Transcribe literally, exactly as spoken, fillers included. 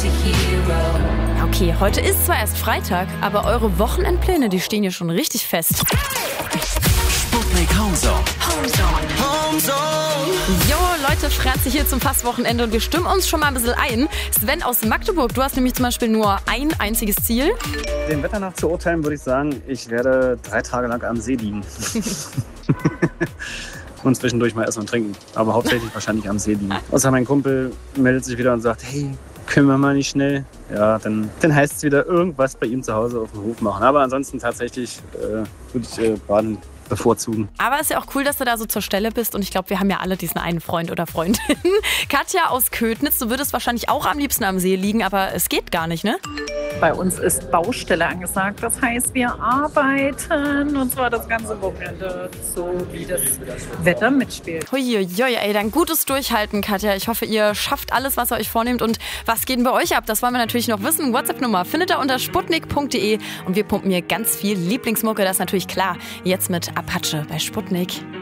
Ja, okay, heute ist zwar erst Freitag, aber eure Wochenendpläne, die stehen ja schon richtig fest. Sputnik Homezone. Jo, Leute, Franzi hier zum Fastwochenende und wir stimmen uns schon mal ein bisschen ein. Sven aus Magdeburg, du hast nämlich zum Beispiel nur ein einziges Ziel. Dem Wetter nach zu urteilen würde ich sagen, ich werde drei Tage lang am See liegen. Und zwischendurch mal essen und trinken. Aber hauptsächlich wahrscheinlich am See liegen. Außer mein Kumpel meldet sich wieder und sagt, hey, können wir mal nicht schnell? Ja, dann, dann heißt es wieder irgendwas bei ihm zu Hause auf dem Hof machen. Aber ansonsten tatsächlich äh, würde ich äh, baden bevorzugen. Aber es ist ja auch cool, dass du da so zur Stelle bist und ich glaube, wir haben ja alle diesen einen Freund oder Freundin. Katja aus Ködnitz, du würdest wahrscheinlich auch am liebsten am See liegen, aber es geht gar nicht, ne? Bei uns ist Baustelle angesagt. Das heißt, wir arbeiten und zwar das ganze Wochenende, so wie das Wetter mitspielt. Huiuiui, ey, dann gutes Durchhalten, Katja. Ich hoffe, ihr schafft alles, was ihr euch vornehmt. Und was geht denn bei euch ab? Das wollen wir natürlich noch wissen. WhatsApp-Nummer findet ihr unter sputnik punkt de und wir pumpen hier ganz viel Lieblingsmucke. Das ist natürlich klar. Jetzt mit Apache bei Sputnik.